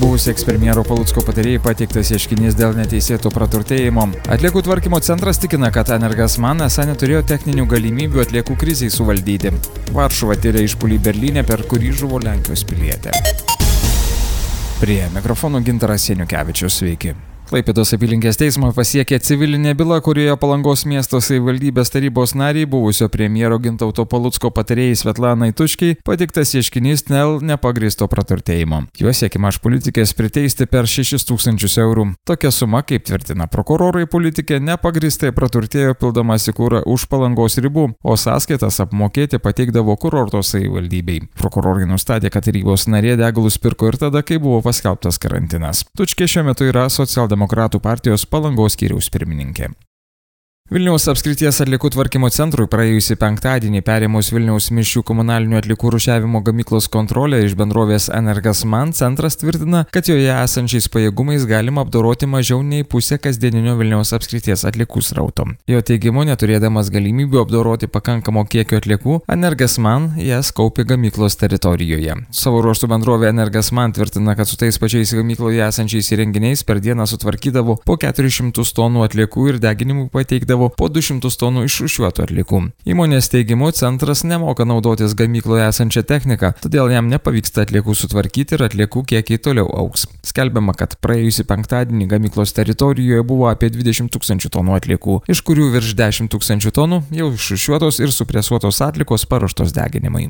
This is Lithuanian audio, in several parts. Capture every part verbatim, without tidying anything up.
Buvusi ekspremjero Palucko patarėjai pateiktas ieškinys dėl neteisėto praturtėjimo. Atliekų tvarkymo centras tikina, kad Energasman esą neturėjo techninių galimybių atliekų krizei suvaldyti. Varšuva tyria išpuolį Berlyne, per kurį žuvo Lenkijos pilietė. Prie mikrofono Gintaras Janiukevičius, sveiki. Klaipėdos apylinkės teismą pasiekė civilinė byla, kurioje Palangos miesto savivaldybės tarybos nariai buvusio premjero Gintauto Palucko patarėjai Svetlanai Tučkiai pateiktas ieškinys dėl nepagrįsto praturtėjimo. Juo siekiama iš politikės priteisti per šešis tūkstančius eurų. Tokia suma, kaip tvirtina prokurorai, politikė nepagrįstai praturtėjo pildamasi kurą už Palangos ribų, o sąskaitas apmokėti pateikdavo kurorto savivaldybei. Prokurorai nustatė, kad tarybos narė degalus pirko ir tada, kai buvo paskelbtas karantinas. Tučkė šiuo metu yra socialdemokratų Demokratų partijos Palangos skyriaus pirmininkė. Vilniaus apskrities atliekų tvarkymo centrui praėjusį penktadienį perėmus Vilniaus mišrių komunalinių atliekų rūšiavimo gamyklos kontrolę iš bendrovės Energasman, centras tvirtina, kad joje esančiais pajėgumais galima apdoroti mažiau nei pusę kasdieninio Vilniaus apskrities atliekų srauto. Jo teigimu, neturėdamas galimybių apdoroti pakankamo kiekio atliekų, Energasman jas kaupė gamyklos teritorijoje. Savo ruožtų bendrovė Energasman tvirtina, kad su tais pačiais gamykloje esančiais įrenginiais per dieną sutvarkydavo po keturis šimtus tonų atliekų ir deginimui pateikdavo po du šimtus tonų išrūšiuotų atliekų. Įmonės teigimu, centras nemoka naudotis gamykloje esančią techniką, todėl jam nepavyksta atliekų sutvarkyti ir atliekų kiekiai toliau augs. Skelbiama, kad praėjusį penktadienį gamyklos teritorijoje buvo apie dvidešimt tūkstančių tonų atliekų, iš kurių virš dešimt tūkstančių tonų jau išrūšiuotos ir supresuotos atliekos paruoštos deginimui.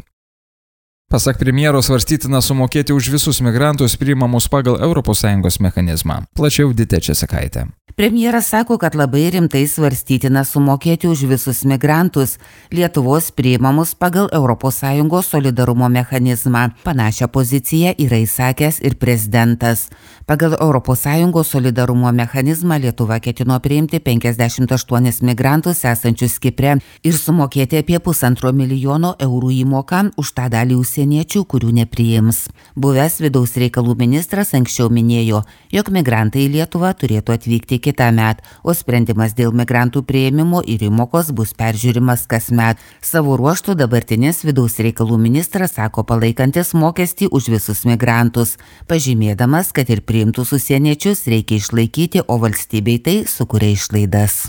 Pasak premjero, svarstytina sumokėti už visus migrantus priimamus pagal Europos Sąjungos mechanizmą. Plačiau Ditė Česakaitė. Premjeras sako, kad labai rimtai svarstytina sumokėti už visus migrantus Lietuvos priimamus pagal Europos Sąjungos solidarumo mechanizmą. Panašią poziciją yra įsakęs ir prezidentas. Pagal Europos Sąjungos solidarumo mechanizmą Lietuva ketino priimti penkiasdešimt aštuonis migrantus esančius Kipre ir sumokėti apie pusantro milijono eurų įmoką už tą dalį užsieniečių, kurių nepriims. Buvęs vidaus reikalų ministras anksčiau minėjo, jog migrantai į Lietuvą turėtų atvykti kitąmet, o sprendimas dėl migrantų priėmimo ir įmokos bus peržiūrimas kasmet. Savo ruožtu dabartinis vidaus reikalų ministras sako palaikantis mokestį už visus migrantus, pažymėdamas, kad ir priimtus užsieniečius reikia išlaikyti, o valstybei tai sukuria išlaidas.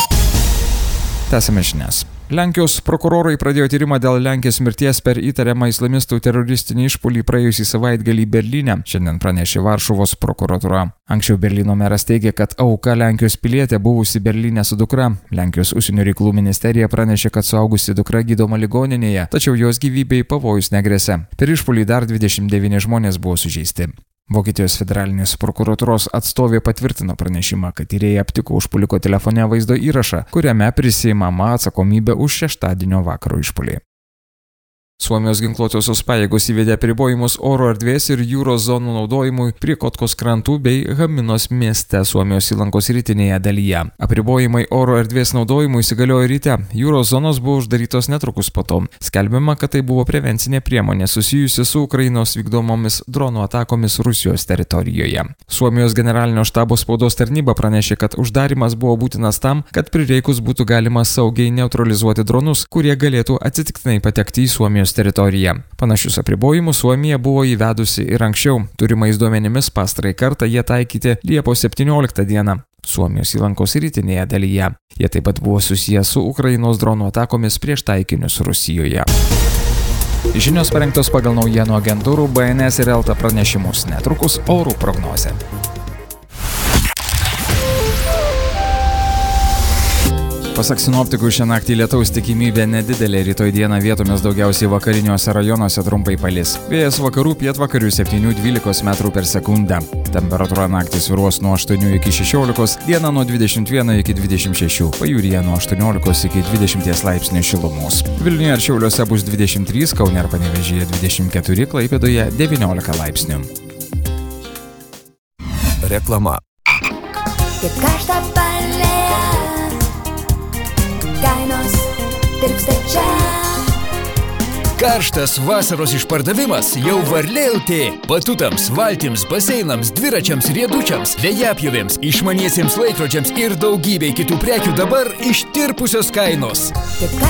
Tęsime žinias. Lenkijos prokurorai pradėjo tyrimą dėl Lenkijos mirties per įtariamą islamistų teroristinį išpuolį praėjusį savaitgalį Berlyne, šiandien pranešė Varšuvos prokuratūra. Anksčiau Berlyno meras teigė, kad auka Lenkijos pilietė buvusi Berlyne su dukra. Lenkijos užsienio reikalų ministerija pranešė, kad suaugusi dukra gydoma ligoninėje, tačiau jos gyvybei pavojus negresia. Per išpuolį dar dvidešimt devyni žmonės buvo sužeisti. Vokietijos federalinės prokuratūros atstovė patvirtino pranešimą, kad tyrėjai aptiko užpuoliko telefone vaizdo įrašą, kuriame prisiimama atsakomybė už šeštadienio vakaro išpuolį. Suomijos ginkluotosios pajėgos įvedė apribojimus oro erdvės ir jūros zonų naudojimui prie Kotkos krantų bei Haminos mieste Suomijos įlankos rytinėje dalyje. Apribojimai oro erdvės naudojimui įsigaliojo ryte, jūros zonos buvo uždarytos netrukus po to. Skelbiama, kad tai buvo prevencinė priemonė susijusi su Ukrainos vykdomomis dronų atakomis Rusijos teritorijoje. Suomijos generalinio štabo spaudos tarnyba pranešė, kad uždarimas buvo būtinas tam, kad prireikus būtų galima saugiai neutralizuoti dronus, kurie galėtų atsitiktinai patekti į Suomijos teritoriją. Panašius apribojimus Suomija buvo įvedusi ir anksčiau. Turimais duomenimis pastarąjį kartą jie taikyti Liepos septynioliktą dieną Suomijos įlankos rytinėje dalyje. Jie taip pat buvo susijęs su Ukrainos dronų atakomis prieš taikinius Rusijoje. Žinios parengtos pagal naujienų agentūrų B N S ir Elta pranešimus. Netrukus orų prognozė. Pasak sinoptikų, šią naktį lietaus tikimybė nedidelė, rytoj dieną vietomis daugiausiai vakariniuose rajonuose trumpai palis. Vėjas vakarų pietvakarių septyni dvylika metrų per sekundę. Temperatūra naktį svyruos nuo aštuonių iki šešiolikos, dieną nuo dvidešimt vieno iki dvidešimt šešių, pajūryje nuo aštuoniolikos iki dvidešimties laipsnių šilumos. Vilniuje ir Šiauliuose bus dvidešimt trys, Kaune ir Panevėžyje dvidešimt keturi, Klaipėdoje devyniolika laipsnių. Reklama. Kainos tirpsta čia. Karštas vasaros išpardavimas jau Varlė L T. Batutams, valtims, baseinams, dviračiams, riedučiams, vėjapjovėms, išmaniesiems laikrodžiams ir daugybei kitų prekių dabar ištirpusios kainos.